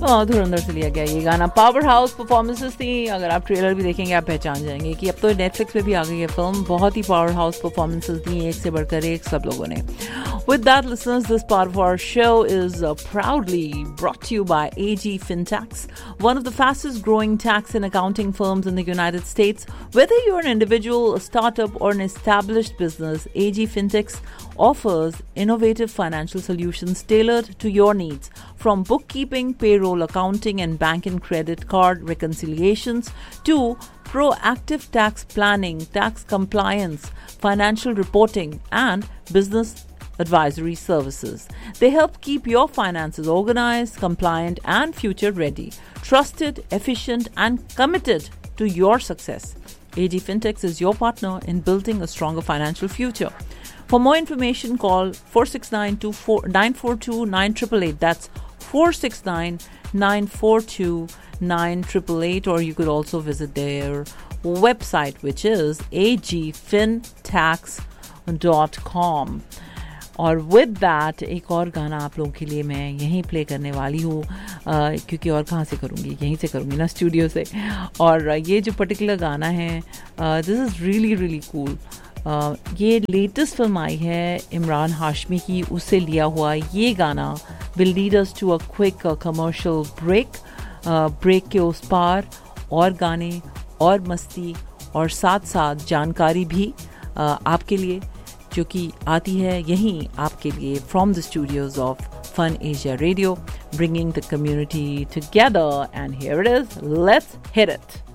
धुरंधर से लिया गया ये गाना। पावर हाउस परफॉर्मेंसेस थी, अगर आप ट्रेलर भी देखेंगे आप पहचान जाएंगे कि अब तो नेटफ्लिक्स पे भी आ गई है फिल्म। बहुत ही पावर हाउस परफॉर्मेंसेस दी, एक से बढ़कर एक सब लोगों ने। With that, listeners, this part of our show is proudly brought to you by AG FinTax, one of the fastest growing tax and accounting firms in the United States. Whether you're an individual, a startup, or an established business, AG FinTax offers innovative financial solutions tailored to your needs. From bookkeeping, payroll, accounting, and bank and credit card reconciliations to proactive tax planning, tax compliance, financial reporting, and business advisory services. They help keep your finances organized, compliant, and future ready. Trusted, efficient, and committed to your success. AG FinTech is your partner in building a stronger financial future. For more information, call 469-942-9888. That's 469-942-9888. Or you could also visit their website, which is agfintax.com. और with that एक और गाना आप लोगों के लिए मैं यहीं प्ले करने वाली हूँ, क्योंकि और कहाँ से करूँगी, यहीं से करूँगी ना, स्टूडियो से। और ये जो पर्टिकुलर गाना है, this is really really cool. ये लेटेस्ट फिल्म आई है इमरान हाशमी की, उससे लिया हुआ ये गाना will lead us to a quick commercial break. Break के उस पार और गाने और मस्ती और साथ साथ जानकारी भी आपके लिए, जो कि आती है यहीं आपके लिए from the studios of fun Asia radio, bringing the community together. And here it is, let's hit it.